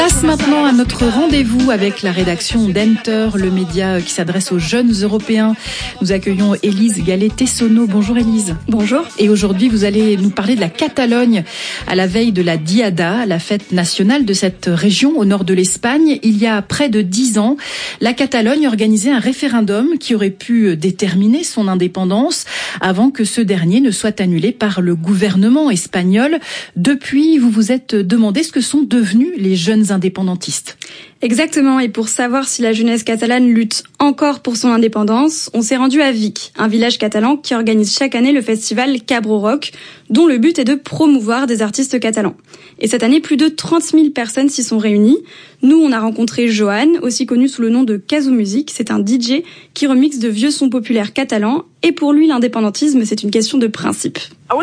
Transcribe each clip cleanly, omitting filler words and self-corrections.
Passe maintenant à notre rendez-vous avec la rédaction d'Enter, le média qui s'adresse aux jeunes Européens. Nous accueillons Élise Gallet-Tessonneau. Bonjour Élise. Bonjour. Et aujourd'hui, vous allez nous parler de la Catalogne à la veille de la Diada, la fête nationale de cette région au nord de l'Espagne. Il y a près de 10 ans, la Catalogne organisait un référendum qui aurait pu déterminer son indépendance avant que ce dernier ne soit annulé par le gouvernement espagnol. Depuis, vous vous êtes demandé ce que sont devenus les jeunes indépendantistes. Exactement, et pour savoir si la jeunesse catalane lutte encore pour son indépendance, on s'est rendu à Vic, un village catalan qui organise chaque année le festival Cabro Rock, dont le but est de promouvoir des artistes catalans. Et cette année, plus de 30 000 personnes s'y sont réunies. Nous, on a rencontré Joan, aussi connu sous le nom de Kazoo Music. C'est un DJ qui remixe de vieux sons populaires catalans. Et pour lui, l'indépendantisme, c'est une question de principe.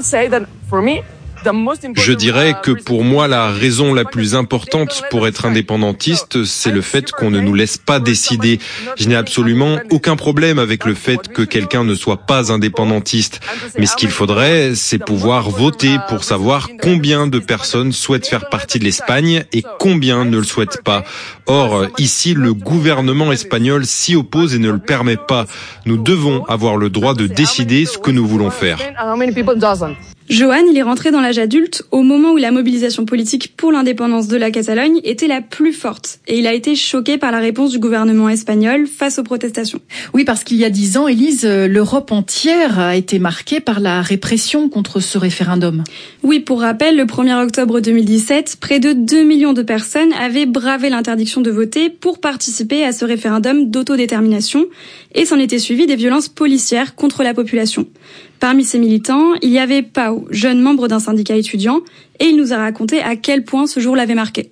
Je dirais que pour moi, la raison la plus importante pour être indépendantiste, c'est le fait qu'on ne nous laisse pas décider. Je n'ai absolument aucun problème avec le fait que quelqu'un ne soit pas indépendantiste. Mais ce qu'il faudrait, c'est pouvoir voter pour savoir combien de personnes souhaitent faire partie de l'Espagne et combien ne le souhaitent pas. Or, ici, le gouvernement espagnol s'y oppose et ne le permet pas. Nous devons avoir le droit de décider ce que nous voulons faire. Joan, il est rentré dans l'âge adulte au moment où la mobilisation politique pour l'indépendance de la Catalogne était la plus forte. Et il a été choqué par la réponse du gouvernement espagnol face aux protestations. Oui, parce qu'il y a 10 ans, Élise, l'Europe entière a été marquée par la répression contre ce référendum. Oui, pour rappel, le 1er octobre 2017, près de 2 millions de personnes avaient bravé l'interdiction de voter pour participer à ce référendum d'autodétermination. Et s'en était suivi des violences policières contre la population. Parmi ces militants, il y avait Pau, jeune membre d'un syndicat étudiant, et il nous a raconté à quel point ce jour l'avait marqué.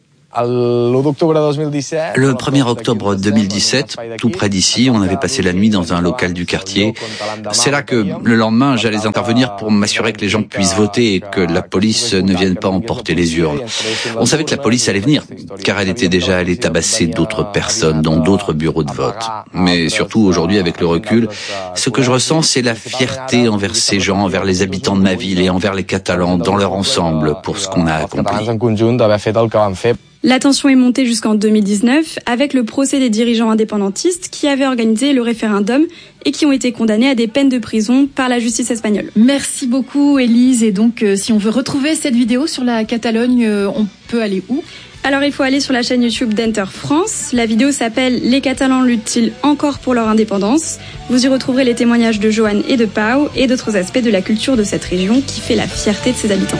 Le 1er octobre 2017, tout près d'ici, on avait passé la nuit dans un local du quartier. C'est là que, le lendemain, j'allais intervenir pour m'assurer que les gens puissent voter et que la police ne vienne pas emporter les urnes. On savait que la police allait venir, car elle était déjà allée tabasser d'autres personnes dans d'autres bureaux de vote. Mais surtout, aujourd'hui, avec le recul, ce que je ressens, c'est la fierté envers ces gens, envers les habitants de ma ville et envers les Catalans dans leur ensemble pour ce qu'on a accompli. La tension est montée jusqu'en 2019 avec le procès des dirigeants indépendantistes qui avaient organisé le référendum et qui ont été condamnés à des peines de prison par la justice espagnole. Merci beaucoup Élise. Et donc si on veut retrouver cette vidéo sur la Catalogne, on peut aller où ? Alors il faut aller sur la chaîne YouTube d'Enter France. La vidéo s'appelle « Les Catalans luttent-ils encore pour leur indépendance ?» Vous y retrouverez les témoignages de Joan et de Pau et d'autres aspects de la culture de cette région qui fait la fierté de ses habitants.